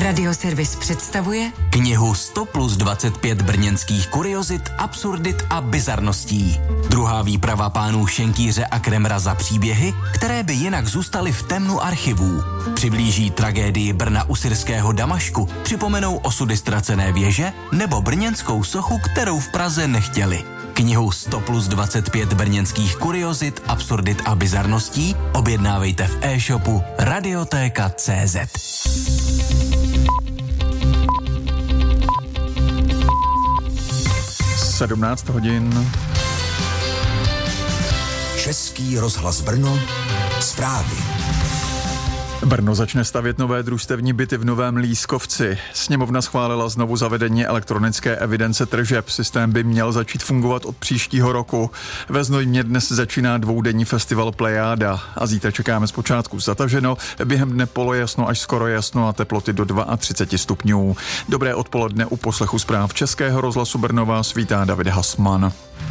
Radioservis představuje knihu 100+25 brněnských kuriozit, absurdit a bizarností. Druhá výprava pánů Šenkýře a Kremra za příběhy, které by jinak zůstaly v temnu archivů. Přiblíží tragédii Brna u syrského Damašku, připomenou osudy ztracené věže nebo brněnskou sochu, kterou v Praze nechtěli. Knihu 100+25 brněnských kuriozit, absurdit a bizarností objednávejte v e-shopu Radiotéka.cz. 17 hodin. Český rozhlas Brno, zprávy. Brno začne stavět nové družstevní byty v Novém Lískovci. Sněmovna schválila znovu zavedení elektronické evidence tržeb. Systém by měl začít fungovat od příštího roku. Ve Znojmě dnes začíná dvoudenní festival Plejáda a zítra čekáme zpočátku zataženo, během dne polojasno až skoro jasno a teploty do 32 stupňů. Dobré odpoledne u poslechu zpráv Českého rozhlasu Brno vás vítá David Hasman.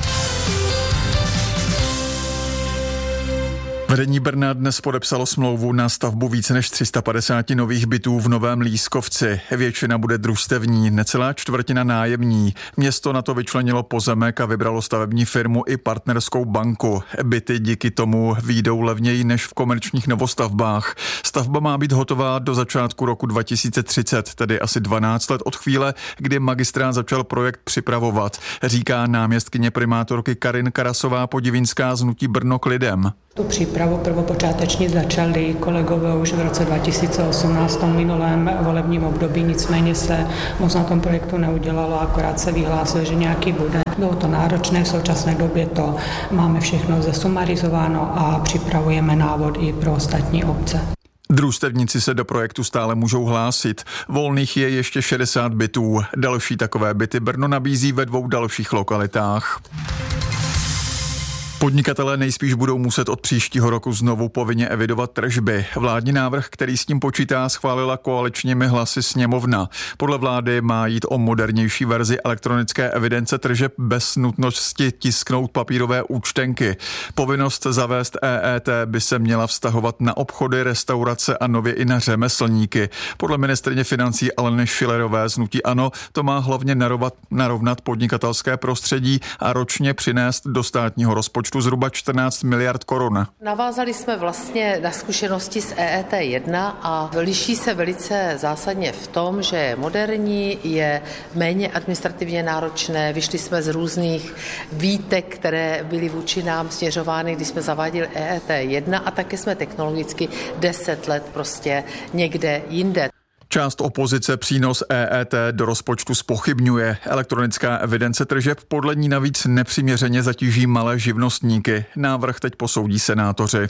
Vedení Brna dnes podepsalo smlouvu na stavbu více než 350 nových bytů v Novém Lískovci. Většina bude družstevní, necelá čtvrtina nájemní. Město na to vyčlenilo pozemek a vybralo stavební firmu i partnerskou banku. Byty díky tomu vyjdou levněji než v komerčních novostavbách. Stavba má být hotová do začátku roku 2030, tedy asi 12 let od chvíle, kdy magistrát začal projekt připravovat, říká náměstkyně primátorky Karin Karasová-Podivinská z hnutí Brno k lidem. Tu přípravu prvopočáteční začali kolegové už v roce 2018 v minulém volebním období, nicméně se moc na tom projektu neudělalo, akorát se vyhlásil, že nějaký bude. Bylo to náročné, v současné době to máme všechno zesumarizováno a připravujeme návod i pro ostatní obce. Družstevníci se do projektu stále můžou hlásit. Volných je ještě 60 bytů. Další takové byty Brno nabízí ve 2 dalších lokalitách. Podnikatelé nejspíš budou muset od příštího roku znovu povinně evidovat tržby. Vládní návrh, který s tím počítá, schválila koaličními hlasy sněmovna. Podle vlády má jít o modernější verzi elektronické evidence tržeb bez nutnosti tisknout papírové účtenky. Povinnost zavést EET by se měla vztahovat na obchody, restaurace a nově i na řemeslníky. Podle ministryně financí Aleny Schillerové z hnutí ANO to má hlavně narovnat podnikatelské prostředí a ročně přinést do státního rozpočtu zhruba 14 miliard korun. Navázali jsme vlastně na zkušenosti z EET 1 a liší se velice zásadně v tom, že je moderní, je méně administrativně náročné. Vyšli jsme z různých výtek, které byly vůči nám směřovány, když jsme zaváděli EET 1 a také jsme technologicky 10 let prostě někde jinde. Část opozice přínos EET do rozpočtu zpochybňuje. Elektronická evidence tržeb podle ní navíc nepřiměřeně zatíží malé živnostníky. Návrh teď posoudí senátoři.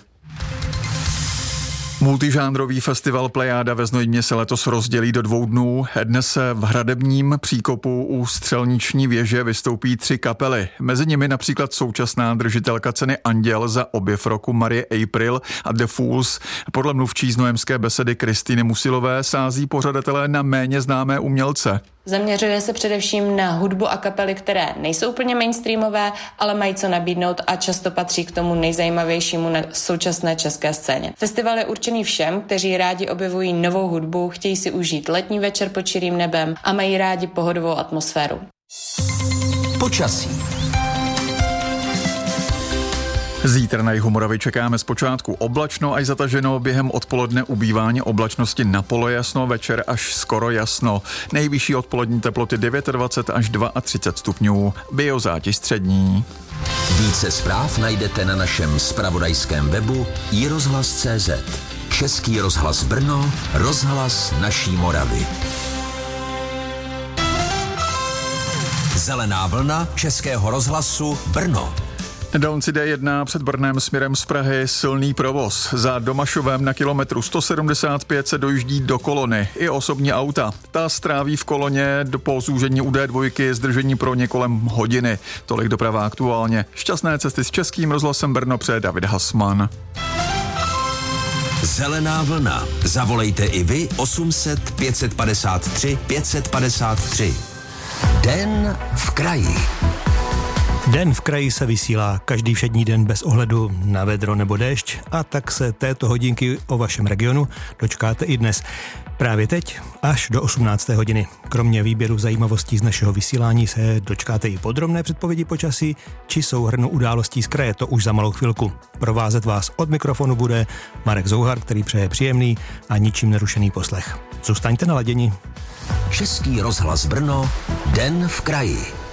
Multižánrový festival Plejáda ve Znojmě se letos rozdělí do 2 dnů. Dnes se v hradebním příkopu u Střelniční věže vystoupí 3 kapely. Mezi nimi například současná držitelka ceny Anděl za objev roku Marie April a The Fools. Podle mluvčí Znojemské besedy Kristýny Musilové sází pořadatelé na méně známé umělce. Zaměřuje se především na hudbu a kapely, které nejsou úplně mainstreamové, ale mají co nabídnout a často patří k tomu nejzajímavějšímu na současné české scéně. Festival je určený všem, kteří rádi objevují novou hudbu, chtějí si užít letní večer pod čirým nebem a mají rádi pohodovou atmosféru. Počasí. Zítra na jihu Moravy čekáme zpočátku oblačno až zataženo, během odpoledne ubývání oblačnosti na polojasno, večer až skoro jasno. Nejvyšší odpolední teploty 29 až 32 stupňů, biozátěž střední. Více zpráv najdete na našem zpravodajském webu iRozhlas.cz. Český rozhlas Brno, rozhlas naší Moravy. Zelená vlna Českého rozhlasu Brno. Na dálnici D1 před Brnem směrem z Prahy silný provoz. Za Domašovem na kilometru 175 se dojíždí do kolony i osobní auta. Ta stráví v koloně po zúžení u D2 zdržení pro ně kolem hodiny. Tolik doprava aktuálně. Šťastné cesty s Českým rozhlasem Brno přeje David Hasman. Zelená vlna. Zavolejte i vy 800 553 553. Den v kraji. Den v kraji se vysílá každý všední den bez ohledu na vedro nebo déšť, a tak se této hodinky o vašem regionu dočkáte i dnes. Právě teď až do 18. hodiny. Kromě výběru zajímavostí z našeho vysílání se dočkáte i podrobné předpovědi počasí či souhrnu událostí z kraje, to už za malou chvilku. Provázet vás od mikrofonu bude Marek Zouhar, který přeje příjemný a ničím nerušený poslech. Zůstaňte naladěni. Český rozhlas Brno, Den v kraji.